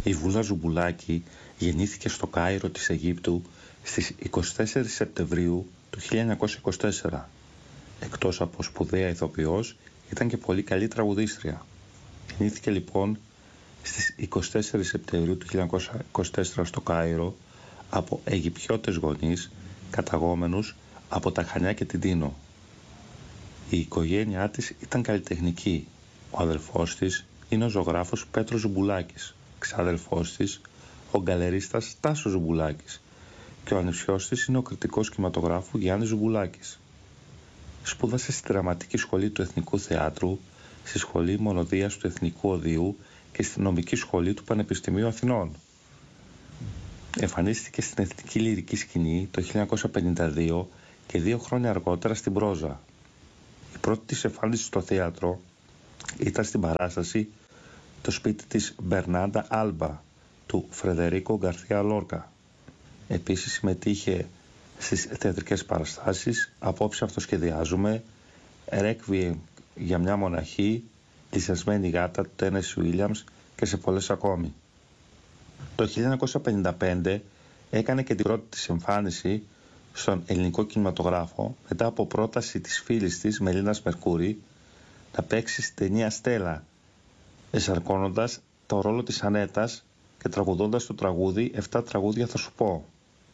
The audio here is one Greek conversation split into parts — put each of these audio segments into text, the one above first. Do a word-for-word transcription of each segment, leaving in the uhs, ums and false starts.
Η Βούλα Ζουμπουλάκη γεννήθηκε στο Κάιρο της Αιγύπτου στις εικοστή τέταρτη Σεπτεμβρίου του χίλια εννιακόσια είκοσι τέσσερα. Εκτός από σπουδαία ηθοποιός, ήταν και πολύ καλή τραγουδίστρια. Γεννήθηκε λοιπόν στις εικοστή τέταρτη Σεπτεμβρίου του χίλια εννιακόσια είκοσι τέσσερα στο Κάιρο από Αιγυπτιώτες γονείς, καταγόμενους από τα Χανιά και την Τίνο. Η οικογένειά της ήταν καλλιτεχνική. Ο αδελφός της είναι ο ζωγράφος Πέτρος Ζουμπουλάκης, ξάδελφός της ο γκαλερίστας Τάσος Ζουμπουλάκης και ο ανιψιός της είναι ο κριτικός κινηματογράφου Γιάννης Ζουμπουλάκης. Σπούδασε στη Δραματική Σχολή του Εθνικού Θεάτρου, στη Σχολή Μονοδίας του Εθνικού Οδείου και στη Νομική Σχολή του Πανεπιστημίου Αθηνών. Εμφανίστηκε στην Εθνική Λυρική Σκηνή το χίλια εννιακόσια πενήντα δύο και δύο χρόνια αργότερα στην πρόζα. Η πρώτη της εμφάνιση στο θέατρο ήταν στην παράσταση «Το σπίτι της Μπερνάντα Άλμπα» του Φρεδερίκο Γκαρθία Λόρκα. Επίσης συμμετείχε στις θεατρικές παραστάσεις «Απόψε αυτοσχεδιάζουμε», «Ρέκβιεμ για μια μοναχή», «Λυσιασμένη γάτα» του Τένεσι Ουίλιαμς και σε πολλές ακόμη. Το χίλια εννιακόσια πενήντα πέντε έκανε και την πρώτη της εμφάνιση στον ελληνικό κινηματογράφο μετά από πρόταση της φίλης της Μελίνας Μερκούρη να παίξει στην ταινία «Στέλλα», εσαρκώνοντας το ρόλο της Ανέτας και τραγουδώντας το τραγούδι «Εφτά τραγούδια θα σου πω».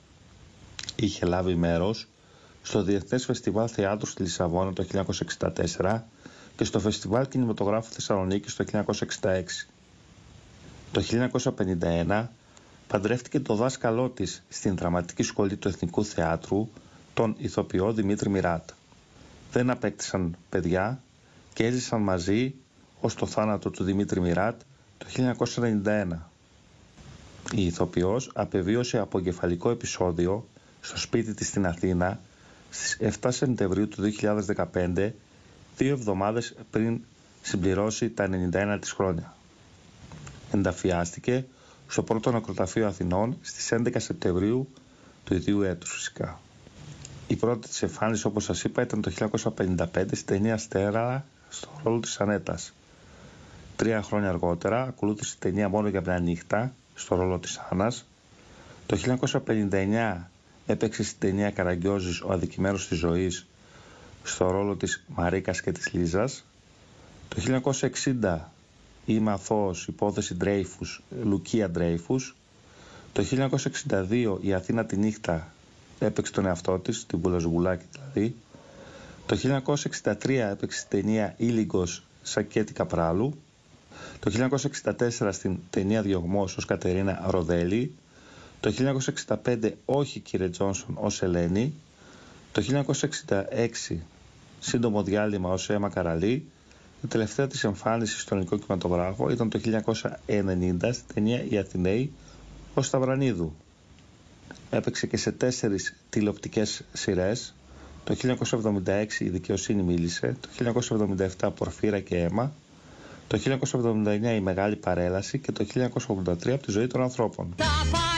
Είχε λάβει μέρος στο Διεθνές Φεστιβάλ Θεάτρου στη Λισαβόνα το χίλια εννιακόσια εξήντα τέσσερα και στο Φεστιβάλ Κινηματογράφου Θεσσαλονίκης το χίλια εννιακόσια εξήντα έξι. Το χίλια εννιακόσια πενήντα ένα παντρεύτηκε το δάσκαλό της στην Δραματική Σχολή του Εθνικού Θεάτρου, τον ηθοποιό Δημήτρη Μιράτ. Δεν απέκτησαν παιδιά και έζησαν μαζί ως το θάνατο του Δημήτρη Μιράτ το χίλια εννιακόσια ενενήντα ένα. Η ηθοποιός απεβίωσε αποκεφαλικό επεισόδιο στο σπίτι της στην Αθήνα στις εφτά Σεπτεμβρίου του δύο χιλιάδες δεκαπέντε, δύο εβδομάδες πριν συμπληρώσει τα ενενήντα ένα της χρόνια. Ενταφιάστηκε στο πρώτο νεκροταφείο Αθηνών στις έντεκα Σεπτεμβρίου του ίδιου έτους φυσικά. Η πρώτη της εμφάνιση, όπως σας είπα, ήταν το χίλια εννιακόσια πενήντα πέντε στην ταινία «Στέλλα» στο ρόλο της Ανέτας. Τρία χρόνια αργότερα ακολούθησε η ταινία «Μόνο για μια νύχτα» στο ρόλο της Άννας. Το χίλια εννιακόσια πενήντα εννιά έπαιξε στην ταινία «Καραγκιόζης, ο αδικημένος της ζωής» στο ρόλο της Μαρίκας και της Λίζας. Το χίλια εννιακόσια εξήντα «Είμαι αθώος, υπόθεση Ντρέιφους», Λουκία Ντρέιφους. Το χίλια εννιακόσια εξήντα δύο «Η Αθήνα τη νύχτα» έπαιξε τον εαυτό της, την Βούλα Ζουμπουλάκη δηλαδή. Το χίλια εννιακόσια εξήντα τρία έπαιξε στην ταινία «Ήλιγκος» Σακέτη Καπράλου. Το χίλια εννιακόσια εξήντα τέσσερα στην ταινία «Διωγμός» ως Κατερίνα Ροδέλη. Το χίλια εννιακόσια εξήντα πέντε «Όχι κύριε Τζόνσον» ως Ελένη. Το χίλια εννιακόσια εξήντα έξι «Σύντομο διάλειμμα» ως Έμα Καραλή. Η τελευταία της εμφάνιση στον ελληνικό κινηματογράφο ήταν το χίλια εννιακόσια ενενήντα στην ταινία «Οι Αθηναίοι» ως Σταυρανίδου. Έπαιξε και σε τέσσερις τηλεοπτικές σειρές. Το χίλια εννιακόσια εβδομήντα έξι «Η δικαιοσύνη μίλησε», το χίλια εννιακόσια εβδομήντα επτά «Πορφύρα και αίμα», το χίλια εννιακόσια εβδομήντα εννιά «Η μεγάλη παρέλαση» και το χίλια εννιακόσια ογδόντα τρία «Από τη ζωή των ανθρώπων».